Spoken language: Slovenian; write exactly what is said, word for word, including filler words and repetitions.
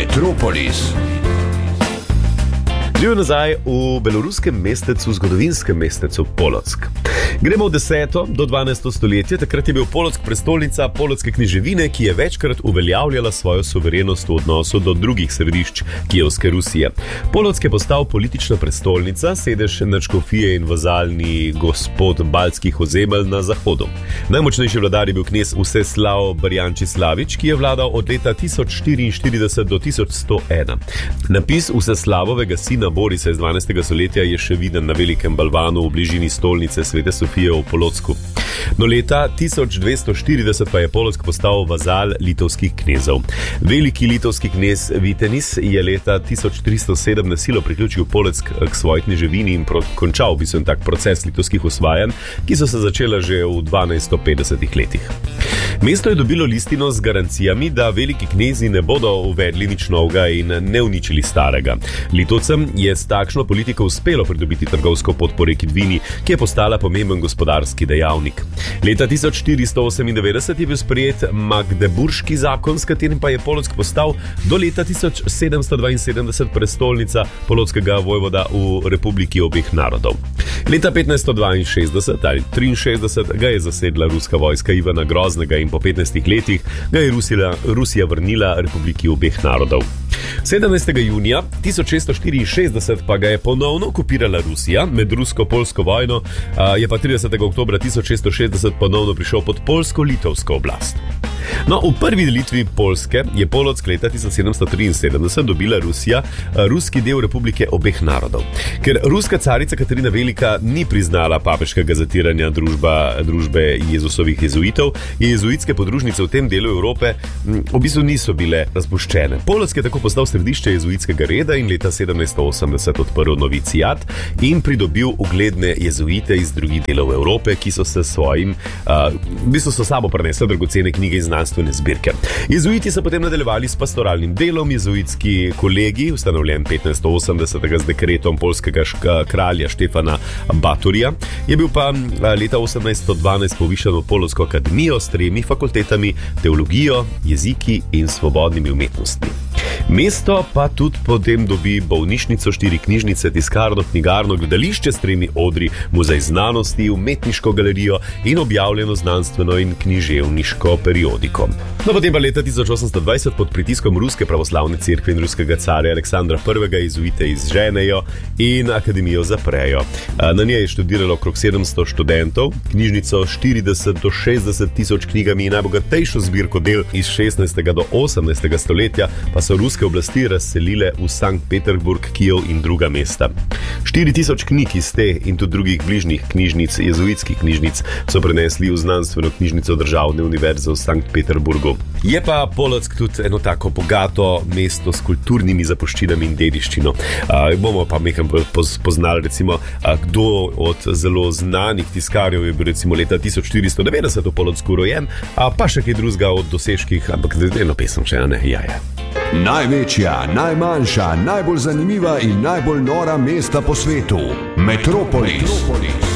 Metropolis. Živijo nazaj v beloruskem mestecu, zgodovinskem mestecu Polotsk. Gremo v deseto do dvanajsto stoletje, takrat je bil Polotsk prestolnica polotske kneževine, ki je večkrat uveljavljala svojo suverenost v odnosu do drugih središč Kijevske Rusije. Polotsk je postal politična prestolnica, sedež nadškofije in vazalni gospod baltskih ozemelj na zahodu. Najmočnejši vladar je bil knez Vseslav Barjančislavič, ki je vladal od leta tisoč štiriinštirideset do tisoč sto ena. Napis Vseslavovega sina Borisa iz dvanajstega stoletja je še viden na velikem balvanu v bližini stolnice Svete Sofije v Polotsku. No, leta tisoč dvesto štirideset pa je Polotsk postal vazal litovskih knezov. Veliki litovski knez Vitenis je leta tisoč tristo sedem na silo priključil Polotsk k svoji kneževini in končal v bistvu tak proces litovskih osvajanj, ki so se začela že v dvanajststo petdesetih letih. Mesto je dobilo listino z garancijami, da veliki knezi ne bodo uvedli nič novega in ne uničili starega. Litovcem je s takšno politiko uspelo pridobiti trgovsko pot po reki Dvini, ki je postala pomemben gospodarski dejavnik. Leta tisoč štiristo osemindevetdeset je bil sprejet Magdeburški zakon, s katerim pa je Polotsk postal do leta tisoč sedemsto dvainsedemdeset prestolnica polotskega vojvoda v Republiki obeh narodov. Leta petnajststo dvainšestdeset ali triinšestdeset ga je zasedla ruska vojska Ivana Groznega in po petnajstih letih ga je Rusija, Rusija vrnila Republiki obeh narodov. sedemnajstega junija tisoč šeststo štiriinšestdeset pa ga je ponovno okupirala Rusija med rusko-polsko vojno, je pa tridesetega oktobra tisoč šeststo šestdeset ponovno prišel pod polsko-litovsko oblast. No, v prvi delitvi Poljske je Polotsk leta tisoč sedemsto triinsedemdeset dobila Rusija, ruski del Republike obeh narodov. Ker ruska carica Katarina Velika ni priznala papeškega zatiranja družba, družbe Jezusovih jezuitov, jezuitske podružnice v tem delu Evrope v bistvu niso bile razpuščene. Polotsk je tako postal središče jezuitskega reda in leta sedemnajststo osemdeset odprl novicijat in pridobil ugledne jezuite iz drugih delov Evrope, ki so se svojim, uh, v bistvu so sabo prinesli dragocene knjige in znanstvene zbirke. Jezuiti so potem nadaljevali s pastoralnim delom. Jezuitski kolegi, ustanovljen petnajststo osemdesetega z dekretom poljskega kralja Štefana Batorija, je bil pa leta osemnajststo dvanajst povišen v Polotsko akademijo s tremi fakultetami, teologijo, jeziki in svobodnimi umetnostmi. Mesto pa tudi potem dobi bolnišnico, štiri knjižnice, tiskarno, knjigarno, gledališče s tremi odri, muzej znanosti, umetniško galerijo in objavljeno znanstveno in književniško periodiko. No, potem pa leta tisoč osemsto dvajset pod pritiskom Ruske pravoslavne cerkve in ruskega carja Aleksandra prvega jezuite izženejo in akademijo zaprejo. Na njej je študiralo okrog sedemsto študentov, knjižnico štirideset do šestdeset tisoč knjigami in najbogatejšo zbirko del iz šestnajstega do osemnajstega stoletja pa so ruske oblasti razselile v Sankt Peterburg, Kijev in druga mesta. štiri tisoč knjig iz te in tudi drugih bližnjih knjižnic, jezuitskih knjižnic, so prenesli v znanstveno knjižnico Državne univerze v Sankt Peterburgu. Je pa Polotsk tudi eno tako bogato mesto s kulturnimi zapuščinami in dediščino. Uh, bomo pa nekaj poznali, recimo, uh, kdo od zelo znanih tiskarjev je bil recimo leta tisoč štiristo devetdeset v Polotsku rojen, a pa še kaj drugega od dosežkih, ampak eno pesem še, ne, ja, ja. Največja, najmanjša, najbolj zanimiva in najbolj nora mesta po svetu. Metropolis. Metropolis.